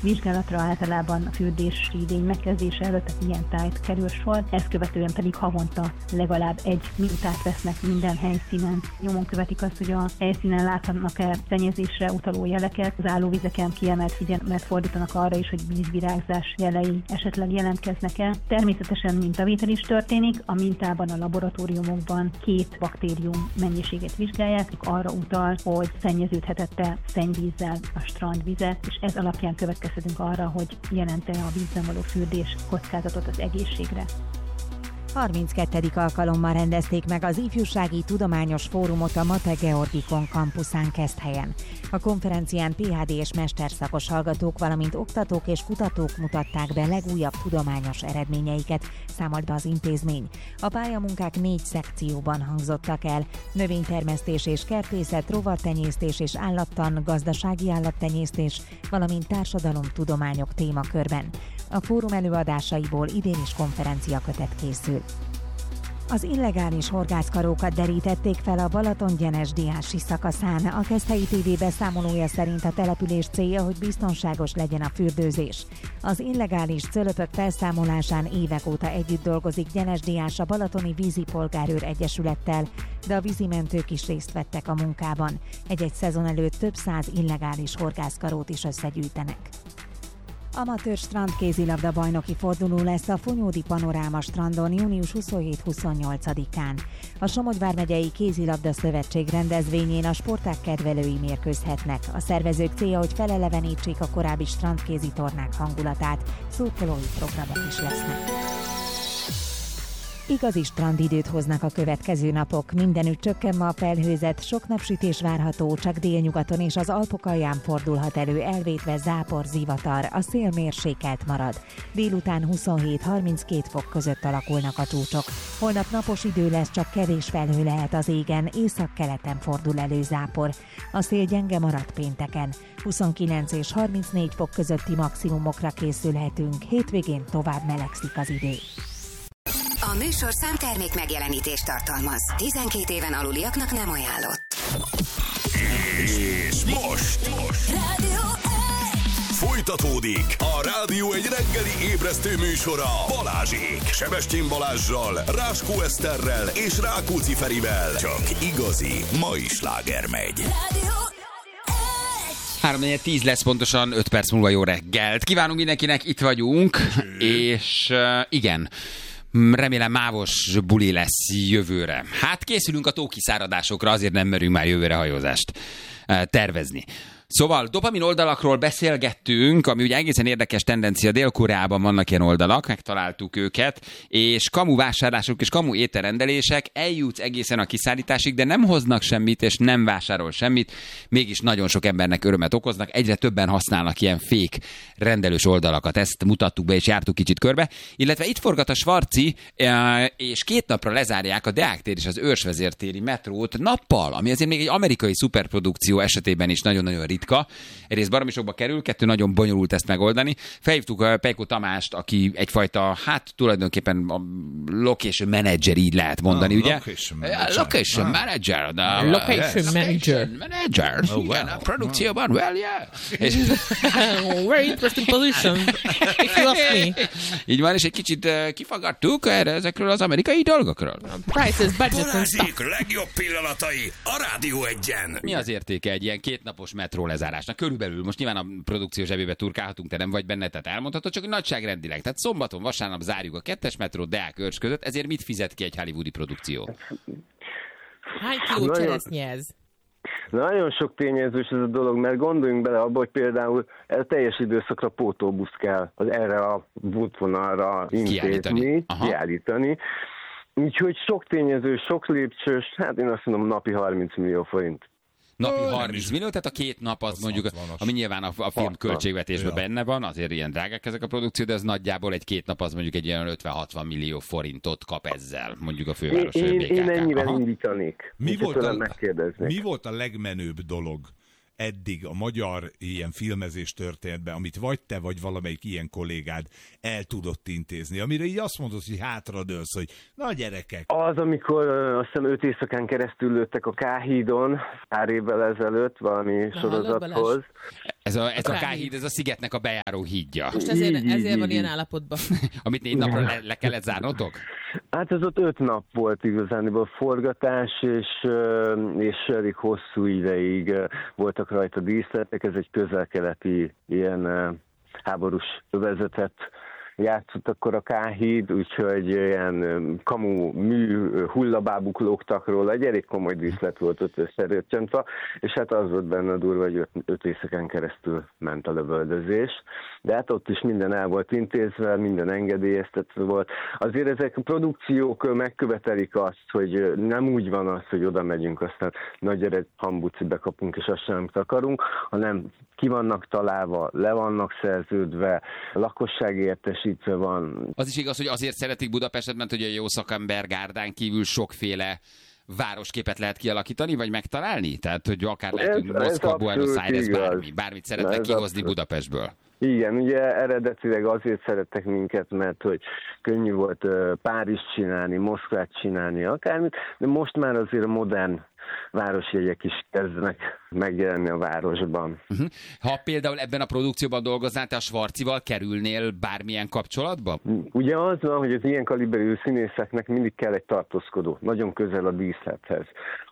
vizsgálatra általában a fürdési idény megkezdése előtt ilyen tájt kerül sor, ezt követően pedig havonta legalább egy mintát vesznek minden helyszínen. Nyomon követik azt, hogy a helyszínen láthatnak-e szennyezésre utaló jeleket, az állóvizeken kiemelt figyelmet fordítanak arra is, hogy vízvirágzás jelei esetleg jelentkeznek-e. Természetesen mintavétel is történik, a mintában a laboratóriumokban 2 baktérium mennyiségét vizsgálják, arra utal, hogy szennyeződhetett-e szennyvízzel a strandvizet, és ez alapján következtetünk arra, hogy jelente a vízben való fürdés kockázatot az egészségre. 32. alkalommal rendezték meg az Ifjúsági Tudományos Fórumot a Mate Georgikon kampuszán Keszthelyen. A konferencián PhD és mesterszakos hallgatók, valamint oktatók és kutatók mutatták be legújabb tudományos eredményeiket, számolt be az intézmény. A pályamunkák 4 szekcióban hangzottak el: növénytermesztés és kertészet, rovartenyésztés és állattan, gazdasági állattenyésztés, valamint társadalomtudományok témakörben. A fórum előadásaiból idén is konferenciakötet készül. Az illegális horgászkarókat derítették fel a Balaton-Gyenes-Diási szakaszán. A Keszthelyi TV beszámolója szerint a település célja, hogy biztonságos legyen a fürdőzés. Az illegális cölöpök felszámolásán évek óta együtt dolgozik Gyenes-Diás a Balatoni Vízipolgárőr Egyesülettel, de a vízimentők is részt vettek a munkában. Egy-egy szezon előtt több 100 illegális horgászkarót is összegyűjtenek. Amatőr strandkézilabda bajnoki forduló lesz a Fonyódi Panoráma strandon június 27-28-án. A Somogy vármegyei kézilabda szövetség rendezvényén a sportág kedvelői mérkőzhetnek. A szervezők célja, hogy felelevenítsék a korábbi strandkézi tornák hangulatát, szurkolói programok is lesznek. Igazi strandidőt hoznak a következő napok. Mindenütt csökken ma a felhőzet, sok napsütés várható, csak délnyugaton és az Alpok alján fordulhat elő elvétve zápor, zivatar, a szél mérsékelt marad. Délután 27-32 fok között alakulnak a csúcsok. Holnap napos idő lesz, csak kevés felhő lehet az égen, északkeleten fordul elő zápor. A szél gyenge marad pénteken. 29 és 34 fok közötti maximumokra készülhetünk, hétvégén tovább melegszik az idő. A műsor számtermék megjelenítést tartalmaz. 12 éven aluliaknak nem ajánlott. És most Rádió folytatódik a Rádió egy reggeli ébresztő műsora Balázsék, Sebestyén Balázssal, Ráskó Eszterrel és Rákóczi Ferivel. Csak igazi mai sláger megy. Rádió 3-4-10 lesz pontosan, 5 perc múlva jó reggelt. Kívánunk mindenkinek, itt vagyunk, és igen, remélem mávos buli lesz jövőre. Hát készülünk a tókiszáradásokra, azért nem merünk már jövőre hajózást tervezni. Szóval dopamin oldalakról beszélgettünk, ami ugye egészen érdekes tendencia, Dél-Koreában vannak ilyen oldalak, megtaláltuk őket, és kamu vásárlások és kamu ételrendelések, eljutsz egészen a kiszállításig, de nem hoznak semmit, és nem vásárol semmit, mégis nagyon sok embernek örömet okoznak, egyre többen használnak ilyen fake rendelős oldalakat, ezt mutattuk be és jártuk kicsit körbe, illetve itt forgat a Svarci, és 2 napra lezárják a Deák tér és az Őrsvezértéri metrót nappal, ami azért még egy amerikai szuperprodukció esetében is nagyon-nagyon ritka. Egyrészt baromi sokba kerül, 2 nagyon bonyolult ezt megoldani. Felhívtuk Pejko Tamást, aki egyfajta, hát tulajdonképpen a location manager, így lehet mondani, ugye? Location manager. Location manager. Igen, a produkcióban, well, yeah. Very interesting position, if you ask me. Így van, és egy kicsit kifagadtuk ezekről az amerikai dolgokról. Prices, budgets and stuff. Balázsék legjobb pillanatai a Rádió 1-en. Mi az értéke egy ilyen 2 napos metró lezárásnak? Körülbelül, most nyilván a produkció zsebébe turkálhatunk, te nem vagy benne, tehát elmondhatod, csak nagyságrendileg. Tehát szombaton, vasárnap zárjuk a 2-es metrót Deák Őrs között, ezért mit fizet ki egy hollywoodi produkció? Hány kiló cseresznye ez? Nagyon sok tényezős ez a dolog, mert gondoljunk bele abba, hogy például teljes időszakra pótóbusz kell az erre a útvonalra intézni, kiállítani. Úgyhogy sok tényező, sok lépcsős, hát én azt mondom napi 30 millió forint. Napi 30 millió, tehát a 2 nap az mondjuk, ami nyilván a film költségvetésben benne van, azért ilyen drágák ezek a produkció, de ez nagyjából egy 2 nap az mondjuk egy ilyen 50-60 millió forintot kap ezzel, mondjuk a főváros BKK. Én ennyivel indítanék. Mi volt a legmenőbb dolog eddig a magyar ilyen filmezés történetben, amit vagy te, vagy valamelyik ilyen kollégád el tudott intézni, amire így azt mondod, hogy hátradőlsz, hogy na gyerekek. Az, amikor azt hiszem 5 éjszakán keresztül lőttek a K-hídon pár évvel ezelőtt valami sorozathoz. Ez a K-híd, ez a szigetnek a bejáró hídja. Most ezért van ilyen állapotban. Amit 4 napra le kellett zárnotok? Hát ez ott 5 nap volt igazániból forgatás, és elég hosszú ideig voltak rajta díszletek. Ez egy közel-keleti ilyen háborús övezetet játszott akkor a K-híd, úgyhogy ilyen kamu mű hullabábuk lógtak róla, egy elég komoly díszlet volt ott összerőcsöntve, és hát az volt benne a durva, hogy 5 éjszakán keresztül ment a lövöldözés, de hát ott is minden el volt intézve, minden engedélyeztetve volt. Azért ezek a produkciók megkövetelik azt, hogy nem úgy van az, hogy oda megyünk, aztán nagy ered hambuci bekapunk, és azt sem amit akarunk, hanem ki vannak találva, le vannak szerződve, a lakosság értesítve van. Az is igaz, hogy azért szeretik Budapestet, mert hogy a jó szakember gárdán kívül sokféle városképet lehet kialakítani, vagy megtalálni? Tehát, hogy akár lehetünk Moszkva, Buenos Aires, bármit szeretnek kihozni Budapestből. Igen, ugye eredetileg azért szerettek minket, mert hogy könnyű volt Párizst csinálni, Moszkvát csinálni, akármit, de most már azért a modern városjegyek is kezdenek megjelenni a városban. Ha például ebben a produkcióban dolgoznál, te a Schwarzival kerülnél bármilyen kapcsolatba? Ugye az van, hogy az ilyen kaliberű színészeknek mindig kell egy tartózkodó, nagyon közel a díszlethez.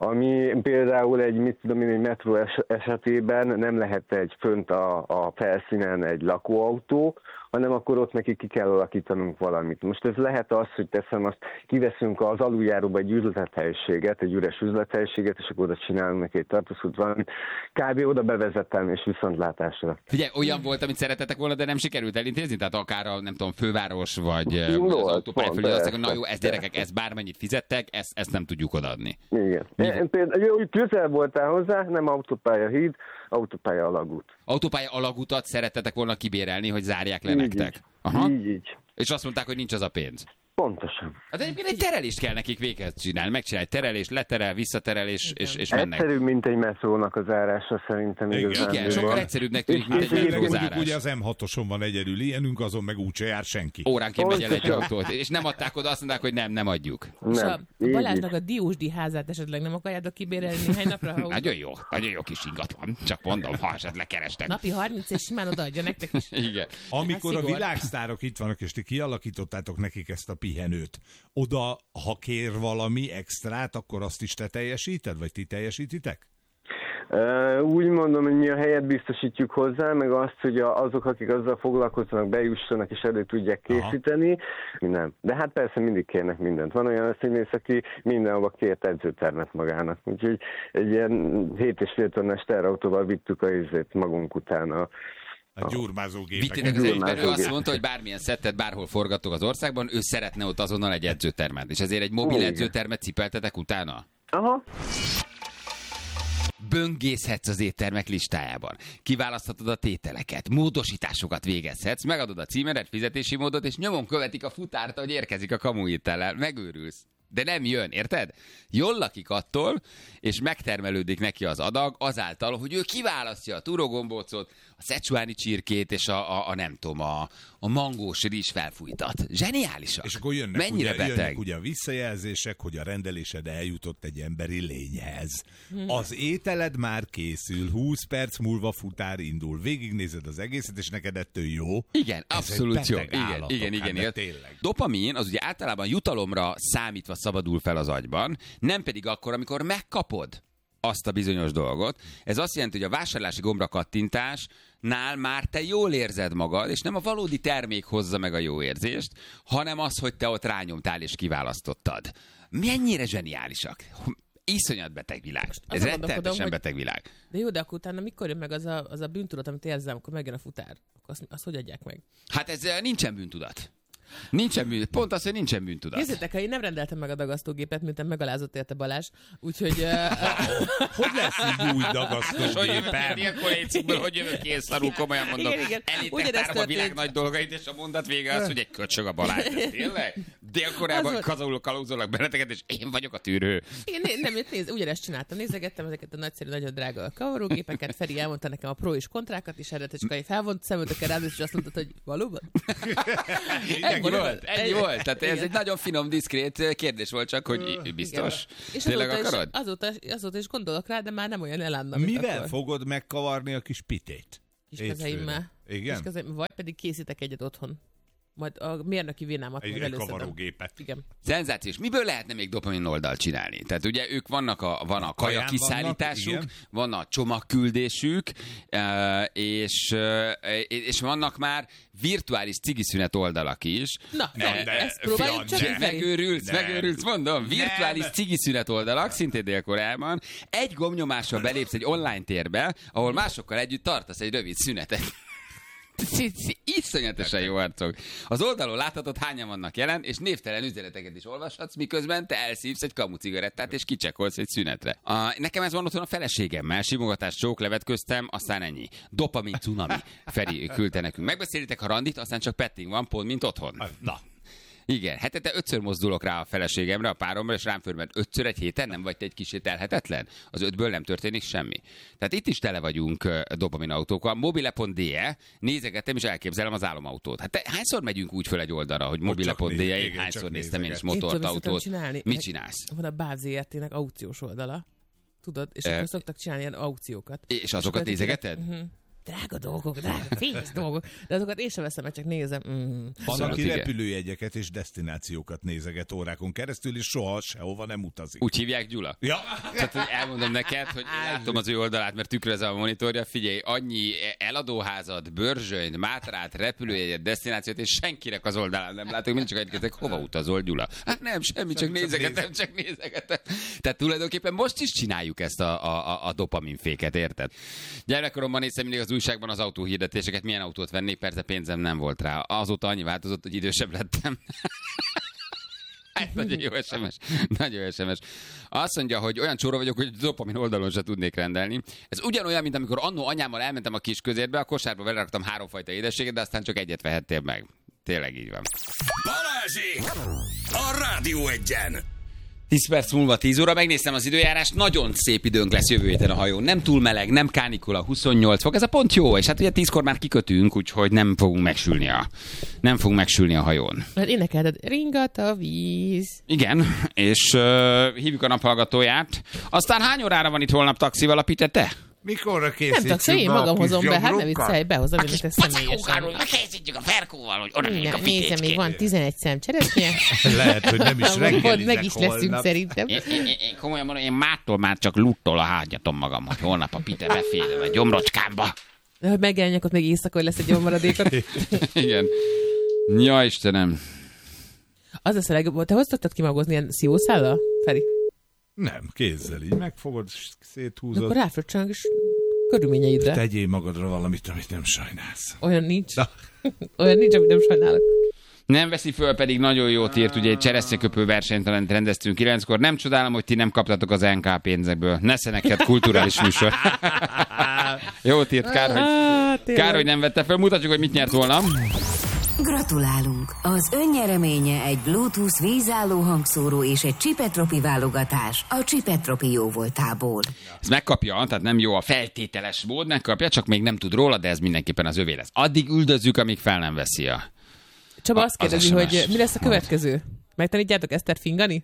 Ami például egy metró esetében nem lehet egy fönt a felszínen egy lakóautó, hanem akkor ott neki ki kell alakítanunk valamit. Most ez lehet az, hogy teszem azt, kiveszünk az aluljáróba egy üzlethelyiséget, egy üres üzlethelyiséget, és akkor oda csinálunk neki egy tartózkodót valamit. Kb. Oda bevezettem, és viszontlátásra. Figyelj, olyan volt, amit szeretetek volna, de nem sikerült elintézni? Tehát akár a, nem tudom, főváros, vagy az autópálya felé, azt mondják, na jó, ez gyerekek, ezt bármennyit fizettek, ezt nem tudjuk odaadni. Igen. Például közel voltál hozzá, nem autópálya híd, autópálya alagút. Autópálya alagutat szerettetek volna kibérelni, hogy zárják le nektek. Aha. Így. És azt mondták, hogy nincs az a pénz. Pontosan. Hát egyébként egy terelést kell nekik véghez csinálni. Megcsinálj terelés, leterel, visszaterelés, és mennek. Egyszerűbb, mint egy metrónak az zárása szerintem. Igen, sokkal egyszerűbbnek tűnik, mint egy metrózárás. Ugye az M6-oson van egyedül ilyenünk, azon meg úgyse jár senki. Óránként megy el egy autót, és nem adták oda, azt mondták, hogy nem adjuk. És a Balázsnak a Diósdi házát esetleg nem akarjátok kibérelni néhány napra? Nagyon jó kis ingatlan. Csak mondom, ha esetleg kerestek. Napi 30 és simán odaadja nektek is. Igen. Amikor a világsztárok itt vannak, és ti kialakítottátok nekik ezt a pihenőt, oda, ha kér valami extrát, akkor azt is te teljesíted, vagy ti teljesítitek? Úgy mondom, hogy mi a helyet biztosítjuk hozzá, meg azt, hogy azok, akik azzal foglalkoznak, bejussanak és elő tudják készíteni. Nem. De hát persze mindig kérnek mindent. Van olyan színész, aki mindenhova kért edzőtermet magának. Úgyhogy egy ilyen 7,5 tonnás terautóval vittük a izét magunk után a gyurmázógépeket. Vittétek az egyben, ő azt mondta, hogy bármilyen szettet bárhol forgatok az országban, ő szeretne ott azonnal egy edzőtermet. És ezért egy mobil edzőtermet cipeltetek utána? Aha. Böngészhetsz az éttermek listájában. Kiválaszthatod a tételeket, módosításokat végezhetsz, megadod a címedet, fizetési módot, és nyomon követik a futárt, hogy érkezik a kamuétellel. Megőrülsz. De nem jön, érted? Jól lakik attól, és megtermelődik neki az adag azáltal, hogy ő kiválasztja a turogombócot, a szecsuáni csirkét, és a nem tudom, a mangós rizs felfújtat. Zseniálisak. És akkor jönnek ugye a visszajelzések, hogy a rendelésed eljutott egy emberi lényhez. Az ételed már készül, 20 perc múlva futár indul. Végignézed az egészet, és neked ettől jó. Igen, abszolút jó. Igen. Tényleg. Dopamin az ugye általában jutalomra számítva szabadul fel az agyban, nem pedig akkor, amikor megkapod azt a bizonyos dolgot. Ez azt jelenti, hogy a vásárlási gombra kattintásnál már te jól érzed magad, és nem a valódi termék hozza meg a jó érzést, hanem az, hogy te ott rányomtál és kiválasztottad. Mennyire zseniálisak! Iszonyat beteg világ. Ez rettenetesen beteg világ. De jó, de akkor utána mikor jön meg az a bűntudat, amit érzem, akkor megjön a futár? Akkor azt hogy adják meg? Hát ez nincsen bűntudat. Pont az, hogy nincsen bűntudat. Nézzétek, ha én nem rendeltem meg a dagasztógépet, miután megalázott érte Balázs, úgyhogy... Hogy lesz így új dagasztógépem? Ilyenkor létszikből, hogy jövök ki, és szarul, komolyan mondom. Igen. Elétek tárom a világ nagy dolgait, és a mondat vége az, hogy egy köcsög a Balázs. Tényleg? Délkorában kalózolnak benneteket, és én vagyok a tűrő. Igen, ugyanezt csináltam. Nézegettem ezeket a nagyszerű, nagyon drága kavarógépeket. Feri elmondta nekem a pro és kontrákat, is erre, csak felvont szemöltökkel rád, és azt mondtad, hogy valóban? Ennyi volt. Tehát ez egy nagyon finom, diszkrét kérdés volt, csak hogy biztos. És tényleg akarod? Azóta is gondolok rá, de már nem olyan elánnal. Mivel fogod megkavarni a kis pitét? kiskezeimmel. Igen? Vagy pedig készítek egyet otthon. Majd a mérnöki vénámat majd előszedem. Egy kavarógépet. Igen. Szenzációs. Miből lehetne még dopamin oldalt csinálni? Tehát ugye ők van a kaja kiszállításuk, van a csomagküldésük, és vannak már virtuális cigiszünet oldalak is. Na, ezt próbáljuk csak. Megőrülsz, mondom. Virtuális cigiszünet oldalak, szintén Dél-Koreában. Egy gombnyomással belépsz egy online térbe, ahol másokkal együtt tartasz egy rövid szünetet. Iszonyatosan jó arcok. Az oldalon láthatod, hányan vannak jelen, és névtelen üzeneteket is olvashatsz, miközben te elszívsz egy kamu cigarettát, és kicsekolsz egy szünetre. Nekem ez van otthon a feleségemmel, simogatás, csóklevet köztem, aztán ennyi. Dopamin cunami. Feri küldte nekünk. Megbeszélitek a randit, aztán csak petting van, pont mint otthon. Na. Igen, hetente 5-ször mozdulok rá a feleségemre, a páromra, és rám fölment 5-ször egy héten, nem vagy te egy kicsit elhetetlen? Az 5-ből nem történik semmi. Tehát itt is tele vagyunk dopamin autókkal. Mobile.de, nézegettem, és elképzelem az álomautót. Hát hányszor megyünk úgy föl egy oldalra, hogy mobile.de, én hányszor néztem én is motorautót. Mit csinálsz? Van a BÁV ZRT-nek aukciós oldala, tudod, és akkor szoktak csinálni ilyen aukciókat. És azokat nézegeted? Drága dolgok, fész dolgok. De azokat én sem veszem, mert csak nézem. Van, aki repülőjegyeket és desztinációkat nézeget órákon keresztül, és soha sehova nem utazik. Úgy hívják, Gyula? Ja. Tehát, hogy elmondom neked, hogy látom az ő oldalát, mert tükrözze a monitorja. Figyelj, annyi eladóházat, Börzsönyt, Mátrát, repülőjegyet, desztinációt, és senkinek az oldalán nem látok, mind csak egykezek, hova utazol, Gyula? Hát nem, semmi, csak nézegetem. Tehát tulajdonképpen most is csináljuk ezt a dopaminféket, érted? Gyermekkoromban néztem mindig az újságban az autóhirdetéseket, milyen autót vennék, persze pénzem nem volt rá. Azóta annyi változott, hogy idősebb lettem. Nagyon jó SMS. Nagyon SMS. Azt mondja, hogy olyan csóra vagyok, hogy dopamin oldalon se tudnék rendelni. Ez ugyanolyan, mint amikor annó anyámmal elmentem a kis közérbe, a kosárba beleraktam 3 fajta édességet, de aztán csak egyet vehettél meg. Tényleg így van. Balázsék! A Rádió Egyen! 10 perc múlva 10 óra, megnéztem az időjárást, nagyon szép időnk lesz jövő héten a hajón. Nem túl meleg, nem kánikula, 28 fok, ez a pont jó, és hát ugye 10-kor már kikötünk, úgyhogy nem fogunk megsülni a hajón. Hát énekelted, ringat a víz. Igen, és hívjuk a naphallgatóját. Aztán hány órára van itt holnap taxival a Pite, te? Mikorra készítjük? Nem taxi, én magam hozom be, hát ne viccelj, behozom önöket személyesen. Készítjük a Ferkóval, hogy oda megyünk a Nézem, még van 11 szem cseresznye. Lehet, hogy nem is reggelizek meg is leszünk szerintem. Én komolyan mondom, én mától már csak luttól a hágyatom magam, hogy holnap a Pite beférem a gyomrocskámba. De hogy megjelenjek, ott még éjszaka, hogy lesz egy gyommaradékot. Igen. Ja, Istenem. Az lesz a legjobb. Te hoztattad kimagozni ilyen sziószállal, Feri? Nem, kézzel így megfogod, széthúzod. Akkor ráfröccsanak is körülményeidre. Tegyél magadra valamit, amit nem sajnálsz. Olyan nincs. Olyan nincs, amit nem sajnálok. Nem veszi föl, pedig nagyon jót írt, ugye egy cseresznyeköpő versenytalent rendeztünk 9-kor. Nem csodálom, hogy ti nem kaptatok az NK pénzekből. Nesze neked kulturális műsor. Jót írt, kár, hogy nem vette föl. Mutatjuk, hogy mit nyert volna. Gratulálunk! Az önnyereménye egy Bluetooth vízálló hangszóró és egy Csipetropi válogatás a Csipetropi jóvoltából. Ez megkapja, tehát nem jó a feltételes mód, megkapja, csak még nem tud róla, de ez mindenképpen az övé lesz. Addig üldözzük, amíg fel nem veszi a... Csaba azt kérdezi, hogy mi lesz a következő? Megtanítjátok Esztert fingani?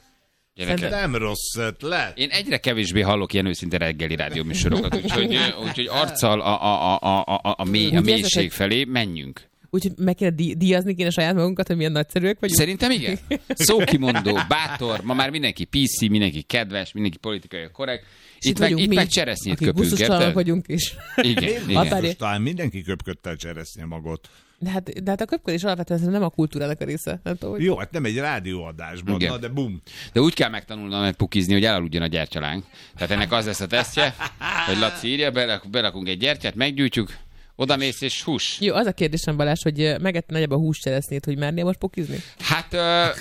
Nem rossz ötlet. Én egyre kevésbé hallok ilyen őszinte reggeli rádióműsorokat, úgyhogy arccal a mélység felé menjünk. Úgyhogy meg kéne díjazni kéne saját magunkat, hogy milyen nagyszerűek vagyunk? Szerintem igen. Szókimondó, bátor, ma már mindenki PC, mindenki kedves, mindenki politikai korrekt. Itt meg cseresznyét köpünk, érted? Vagyunk is. Igen. Talán mindenki köpködte a cseresznye magot. De hát a köpködés alapvetően nem a kultúrának a része. Nem tudom, hogy... Jó, hát nem egy rádióadásban, na, de bum. De úgy kell megtanulnom megpukizni, hogy elaludjon a gyertyalánk. Tehát ennek az lesz a tesztje, hogy Laci írja, berakunk egy gyertyát, meggyújtjuk, oda mész és hús. Jó, az a kérdésem, Balázs, hogy megette nagyobb a húscseresznyét, hogy mernél most pukizni? Hát...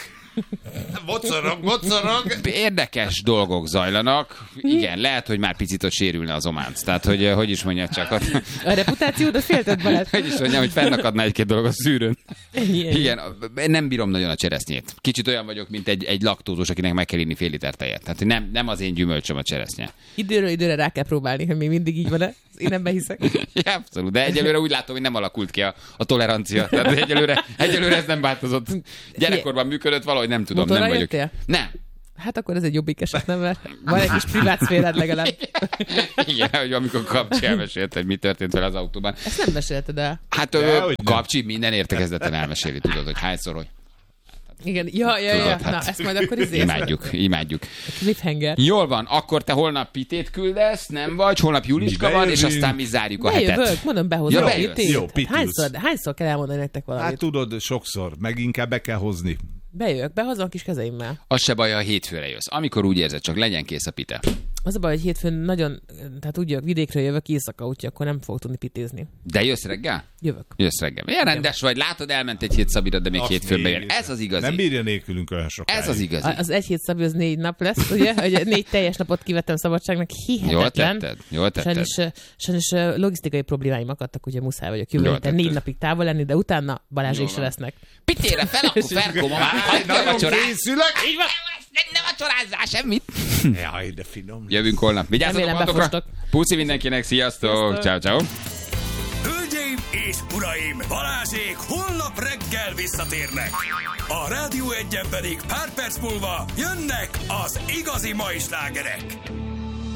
Mocorog. Érdekes dolgok zajlanak. Igen, lehet, hogy már picit ott sérülne az ománc. Tehát, hogy is mondjak csak. A reputációdat félted, Balázs? Hogy is mondjam, hogy fennakadna egy-két dolog a szűrőn. Igen, nem bírom nagyon a cseresznyét. Kicsit olyan vagyok, mint egy laktózós, akinek meg kell inni fél liter tejet. Tehát nem az én gyümölcsöm a cseresznye. Időről időre rá kell próbálni, hogy még mindig így van-e. Én ebben hiszek. Ja, abszolút, de egyelőre úgy látom, hogy nem alakult ki a tolerancia. Tehát egyelőre ez nem változott. Gyerekkorban működött, valahogy nem tudom. Motorra nem vagyok. Jöttél? Nem. Hát akkor ez egy jobbik eset, nem? Mert van egy kis privát szférád legalább. Igen, hogy amikor Kapcsi elmesélte, hogy mi történt vele az autóban. Ezt nem mesélted el. Hát Kapcsi minden értekezleten elmeséli, tudod, hogy hányszor, hogy... Igen, ja. Hát, na, ezt majd akkor imádjuk. Cliffhanger. Jól van, akkor te holnap Pitét küldesz, nem vagy? Holnap Juliska van, és aztán mi zárjuk a hetet. Bejövök, mondom, behozom a Pitét. Jó, Hányszor kell elmondani nektek valamit? Hát tudod, sokszor, meg inkább be kell hozni. Bejövök, behozom a kis kezeimmel. Az se baj, ha hétfőre jössz. Amikor úgy érzed, csak legyen kész a pite. Az a baj, hogy hétfőn nagyon, tehát úgy jövök, vidékről jövök éjszaka, úgyhogy akkor nem fogok tudni pitézni. De jössz reggel? Jövök. Jössz reggel. Milyen rendes vagy, látod, elment egy hét Szabira, de még hétfőn bejön. Ez az igazi. Nem bírja nélkülünk olyan sokáig. Ez az igazi. Az egy hét Szabi, az 4 nap lesz, ugye? 4 teljes napot kivettem szabadságnak, hihetetlen. Jól tetted. Sajnos logisztikai problémáim akadtak, ugye muszáj vagyok jövő héten 4 napig távol lenni, de utána Balázsék se lesznek. Pitére fel, akkor Ferko, ma már hagyja a vacsorát. Így van. Ne vacsorázzál semmit. Jaj, de finom. Jövünk holnap. Vigyázzatok magatokra. Puci mindenkinek, sziasztok. Ciao. Hölgyeim és uraim, Balázsék holnap reggel visszatérnek. A Rádió 1-en pedig pár perc múlva jönnek az igazi mai slágerek.